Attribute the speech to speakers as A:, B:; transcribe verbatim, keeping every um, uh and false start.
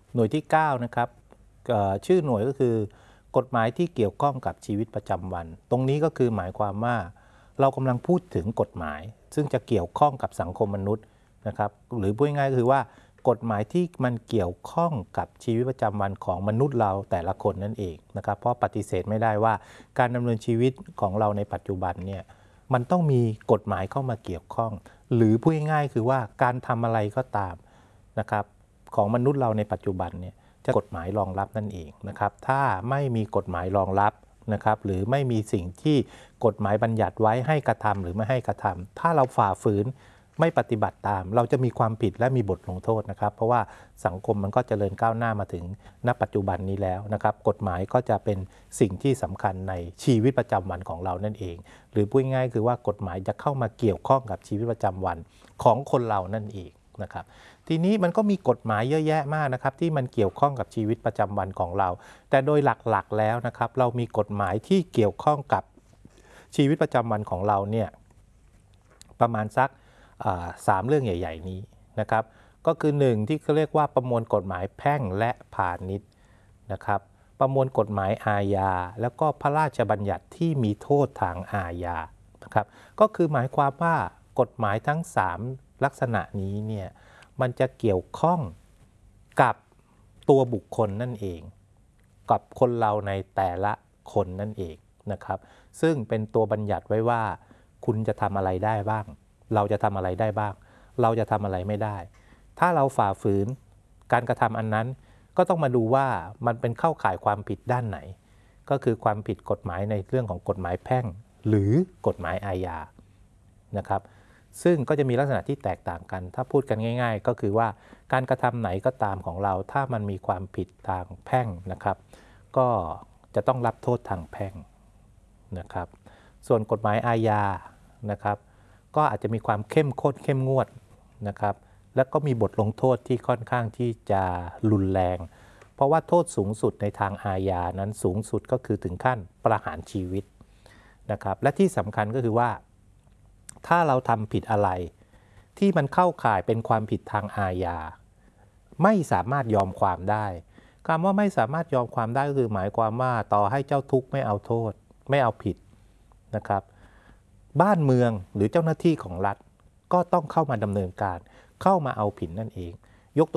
A: หน่วยที่เก้านะครับชื่อหน่วยก็คือกฎหมายที่เกี่ยวข้องกับชีวิตประจำวันตรงนี้ก็คือหมายความว่าเรากำลังพูดถึงกฎหมายซึ่งจะเกี่ยวข้องกับสังคมมนุษย์นะครับหรือพูดง่ายๆก็คือว่ากฎหมายที่มันเกี่ยวข้องกับชีวิตประจำวันของมนุษย์เราแต่ละคนนั่นเองนะครับเพราะปฏิเสธไม่ได้ว่าการดำเนินชีวิตของเราในปัจจุบันเนี่ยมันต้องมีกฎหมายเข้ามาเกี่ยวข้องหรือพูดง่ายๆคือว่าการทำอะไรก็ตามนะครับของมนุษย์เราในปัจจุบันเนี่ยจะกฎหมายรองรับนั่นเองนะครับถ้าไม่มีกฎหมายรองรับนะครับหรือไม่มีสิ่งที่กฎหมายบัญญัติไว้ให้กระทำหรือไม่ให้กระทำถ้าเราฝ่าฝืนไม่ปฏิบัติตามเราจะมีความผิดและมีบทลงโทษนะครับเพราะว่าสังคมมันก็เจริญก้าวหน้ามาถึงณปัจจุบันนี้แล้วนะครับกฎหมายก็จะเป็นสิ่งที่สำคัญในชีวิตประจำวันของเรานั่นเองหรือพูดง่ายๆคือว่ากฎหมายจะเข้ามาเกี่ยวข้องกับชีวิตประจำวันของคนเรานั่นเองนะครับทีนี้มันก็มีกฎหมายเยอะแยะมากนะครับที่มันเกี่ยวข้องกับชีวิตประจำวันของเราแต่โดยหลักๆแล้วนะครับเรามีกฎหมายที่เกี่ยวข้องกับชีวิตประจำวันของเราเนี่ยประมาณสักสามเรื่องใหญ่ๆนี้นะครับก็คือหนึ่งที่เขาเรียกว่าประมวลกฎหมายแพ่งและพาณิชย์นะครับประมวลกฎหมายอาญาแล้วก็พระราชบัญญัติที่มีโทษทางอาญานะครับก็คือหมายความว่ากฎหมายทั้งสามลักษณะนี้เนี่ยมันจะเกี่ยวข้องกับตัวบุคคลนั่นเองกับคนเราในแต่ละคนนั่นเองนะครับซึ่งเป็นตัวบัญญัติไว้ว่าคุณจะทำอะไรได้บ้างเราจะทำอะไรได้บ้างเราจะทำอะไรไม่ได้ถ้าเราฝ่าฝืนการกระทำอันนั้นก็ต้องมาดูว่ามันเป็นเข้าข่ายความผิดด้านไหนก็คือความผิดกฎหมายในเรื่องของกฎหมายแพ่งหรือกฎหมายอาญานะครับซึ่งก็จะมีลักษณะที่แตกต่างกันถ้าพูดกันง่ายๆก็คือว่าการกระทำไหนก็ตามของเราถ้ามันมีความผิดทางแพ่งนะครับก็จะต้องรับโทษทางแพ่งนะครับส่วนกฎหมายอาญานะครับก็อาจจะมีความเข้มข้นเข้มงวดนะครับแล้วก็มีบทลงโทษที่ค่อนข้างที่จะรุนแรงเพราะว่าโทษสูงสุดในทางอาญานั้นสูงสุดก็คือถึงขั้นประหารชีวิตนะครับและที่สำคัญก็คือว่าถ้าเราทำผิดอะไรที่มันเข้าข่ายเป็นความผิดทางอาญาไม่สามารถยอมความได้คำว่าไม่สามารถยอมความได้ก็คือหมายความว่าต่อให้เจ้าทุกข์ไม่เอาโทษไม่เอาผิดนะครับบ้านเมืองหรือเจ้าหน้าที่ของรัฐก็ต้องเข้ามาดำเนินการเข้ามาเอาผิดนั่นเอง